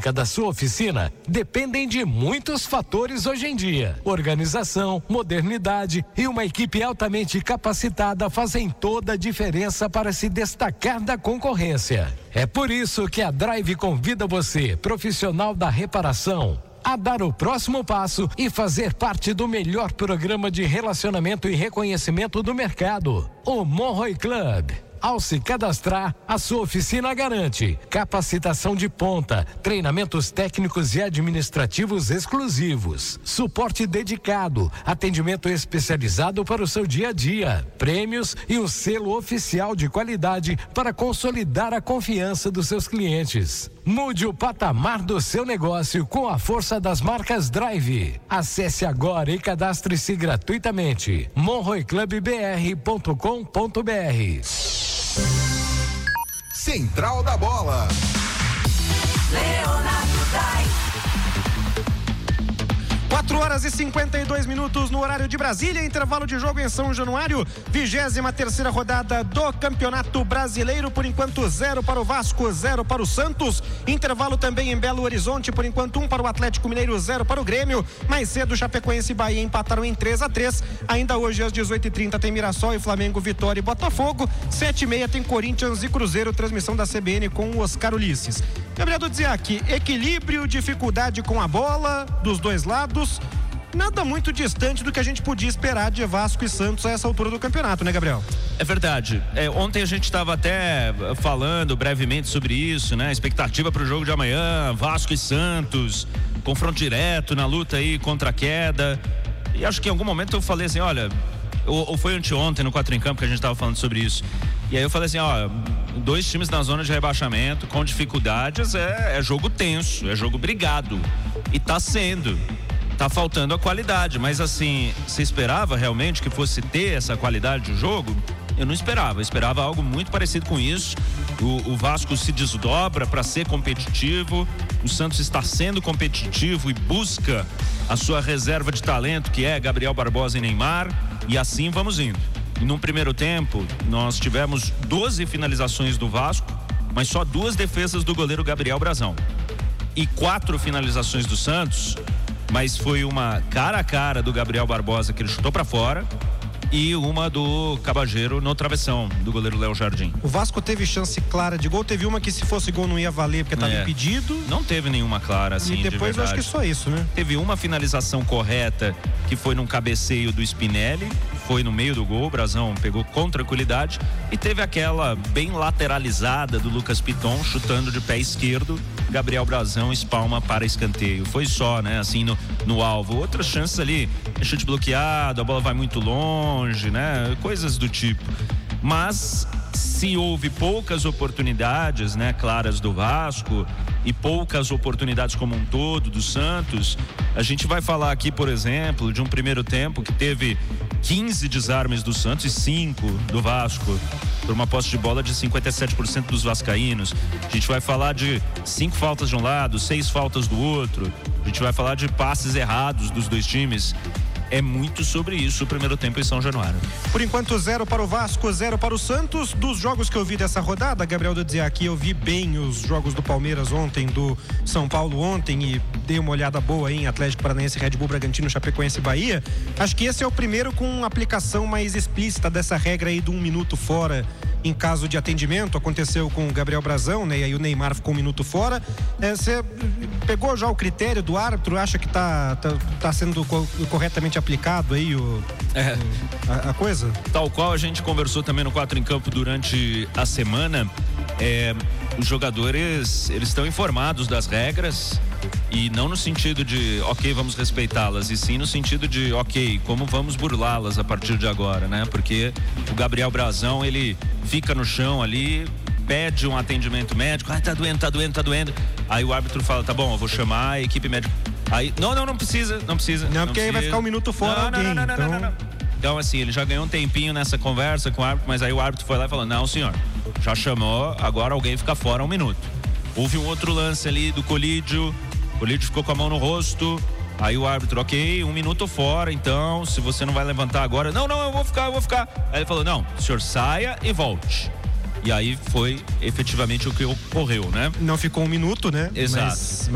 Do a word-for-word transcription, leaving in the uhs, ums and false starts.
física da sua oficina dependem de muitos fatores hoje em dia. Organização, modernidade e uma equipe altamente capacitada fazem toda a diferença para se destacar da concorrência. É por isso que a Drive convida você, profissional da reparação, a dar o próximo passo e fazer parte do melhor programa de relacionamento e reconhecimento do mercado, o Monroe Club. Ao se cadastrar, a sua oficina garante capacitação de ponta, treinamentos técnicos e administrativos exclusivos, suporte dedicado, atendimento especializado para o seu dia a dia, prêmios e um selo oficial de qualidade para consolidar a confiança dos seus clientes. Mude o patamar do seu negócio com a força das marcas Drive. Acesse agora e cadastre-se gratuitamente. monroe club b r ponto com ponto b r. Central da Bola. Leonardo Dai. quatro horas e cinquenta e dois minutos no horário de Brasília, intervalo de jogo em São Januário, vigésima terceira rodada do Campeonato Brasileiro, por enquanto zero para o Vasco, zero para o Santos, intervalo também em Belo Horizonte, por enquanto um para o Atlético Mineiro, zero para o Grêmio, mais cedo Chapecoense e Bahia empataram em três a três, ainda hoje às dezoito e trinta tem Mirassol e Flamengo, Vitória e Botafogo, sete e meia tem Corinthians e Cruzeiro, transmissão da C B N com o Oscar Ulisses. Gabriel Dudziak, equilíbrio, dificuldade com a bola dos dois lados, nada muito distante do que a gente podia esperar de Vasco e Santos a essa altura do campeonato, né, Gabriel? É verdade. É, ontem a gente estava até falando brevemente sobre isso, né? Expectativa para o jogo de amanhã, Vasco e Santos, confronto direto na luta aí contra a queda. E acho que em algum momento eu falei assim, olha, ou, ou foi anteontem no Quatro em Campo que a gente estava falando sobre isso. E aí eu falei assim, ó, dois times na zona de rebaixamento, com dificuldades, é, é jogo tenso, é jogo brigado. E tá sendo. Tá faltando a qualidade, mas assim, você esperava realmente que fosse ter essa qualidade de jogo? Eu não esperava, eu esperava algo muito parecido com isso. O, o Vasco se desdobra para ser competitivo, o Santos está sendo competitivo e busca a sua reserva de talento, que é Gabriel Barbosa e Neymar, e assim vamos indo. E num primeiro tempo, nós tivemos doze finalizações do Vasco, mas só duas defesas do goleiro Gabriel Brazão. E quatro finalizações do Santos, mas foi uma cara a cara do Gabriel Barbosa, que ele chutou para fora, e uma do Cabageiro no travessão, do goleiro Léo Jardim. O Vasco teve chance clara de gol, teve uma que se fosse gol não ia valer porque estava é. impedido. Não teve nenhuma clara assim, e depois de eu acho que só isso, né? Teve uma finalização correta, que foi num cabeceio do Spinelli, foi no meio do gol, o Brazão pegou com tranquilidade, e teve aquela bem lateralizada do Lucas Piton, chutando de pé esquerdo, Gabriel Brazão espalma para escanteio. Foi só, né, assim, no, no alvo. Outras chances ali, chute bloqueado, a bola vai muito longe, né, coisas do tipo. Mas se houve poucas oportunidades, né, claras do Vasco e poucas oportunidades como um todo do Santos, a gente vai falar aqui, por exemplo, de um primeiro tempo que teve quinze desarmes do Santos e cinco do Vasco, por uma posse de bola de cinquenta e sete por cento dos vascaínos. A gente vai falar de cinco faltas de um lado, seis faltas do outro. A gente vai falar de passes errados dos dois times. É muito sobre isso o primeiro tempo em São Januário. Por enquanto, zero para o Vasco, zero para o Santos. Dos jogos que eu vi dessa rodada, Gabriel Dudziak, eu vi bem os jogos do Palmeiras ontem, do São Paulo ontem, e dei uma olhada boa aí em Atlético Paranaense, Red Bull Bragantino, Chapecoense e Bahia. Acho que esse é o primeiro com aplicação mais explícita dessa regra aí do um minuto fora em caso de atendimento. Aconteceu com o Gabriel Brazão, né? E aí o Neymar ficou um minuto fora. Você é, pegou já o critério do árbitro? Acha que tá, tá, tá sendo co- corretamente aplicado aí o, é. o a, a coisa? Tal qual a gente conversou também no Quatro em Campo durante a semana, é, os jogadores, eles estão informados das regras, e não no sentido de ok, vamos respeitá-las, e sim no sentido de ok, como vamos burlá-las a partir de agora, né? Porque o Gabriel Brazão, ele fica no chão ali, pede um atendimento médico, ah, tá doendo, tá doendo, tá doendo, aí o árbitro fala, tá bom, eu vou chamar a equipe médica, aí, não, não, não precisa, não precisa. Não, não porque precisa. aí vai ficar um minuto fora não, alguém, não, não, não, então... não, não, não. Então, assim, ele já ganhou um tempinho nessa conversa com o árbitro, mas aí o árbitro foi lá e falou, não, senhor, já chamou, agora alguém fica fora um minuto. Houve um outro lance ali do Colídio, o Colídio ficou com a mão no rosto, aí o árbitro, ok, um minuto fora, então, se você não vai levantar agora, não, não, eu vou ficar, eu vou ficar. Aí ele falou, não, o senhor saia e volte. E aí foi efetivamente o que ocorreu, né? Não ficou um minuto, né? Exato. Mas...